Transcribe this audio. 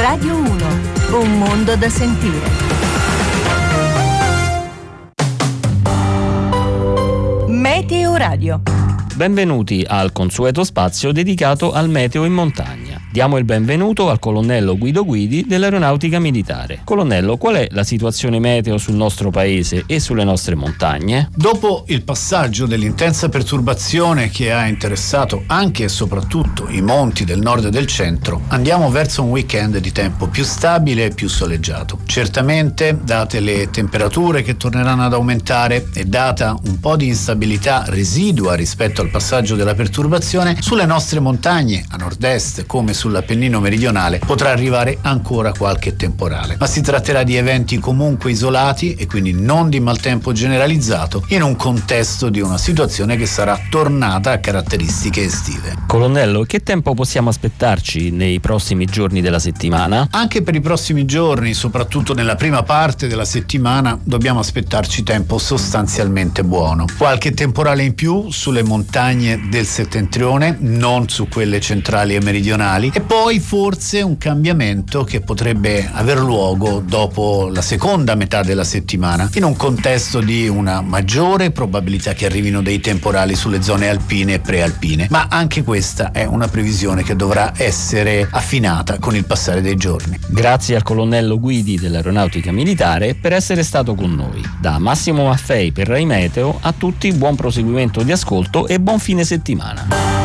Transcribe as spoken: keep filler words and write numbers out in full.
Radio uno, un mondo da sentire. Meteo Radio. Benvenuti al consueto spazio dedicato al meteo in montagna. Diamo il benvenuto al colonnello Guido Guidi dell'Aeronautica Militare. Colonnello, qual è la situazione meteo sul nostro paese e sulle nostre montagne? Dopo il passaggio dell'intensa perturbazione che ha interessato anche e soprattutto i monti del nord e del centro, andiamo verso un weekend di tempo più stabile e più soleggiato. Certamente, date le temperature che torneranno ad aumentare e data un po' di instabilità residua rispetto al passaggio della perturbazione, sulle nostre montagne, a nord-est come sull'Appennino meridionale, potrà arrivare ancora qualche temporale. Ma si tratterà di eventi comunque isolati e quindi non di maltempo generalizzato, in un contesto di una situazione che sarà tornata a caratteristiche estive. Colonnello, che tempo possiamo aspettarci nei prossimi giorni della settimana? Anche per i prossimi giorni, soprattutto nella prima parte della settimana, dobbiamo aspettarci tempo sostanzialmente buono. Qualche temporale in più sulle montagne del settentrione, non su quelle centrali e meridionali, e poi forse un cambiamento che potrebbe aver luogo dopo la seconda metà della settimana, in un contesto di una maggiore probabilità che arrivino dei temporali sulle zone alpine e prealpine, ma anche questa è una previsione che dovrà essere affinata con il passare dei giorni. Grazie al colonnello Guidi dell'Aeronautica Militare per essere stato con noi. Da Massimo Maffei per Rai Meteo, a tutti buon proseguimento di ascolto e buon fine settimana.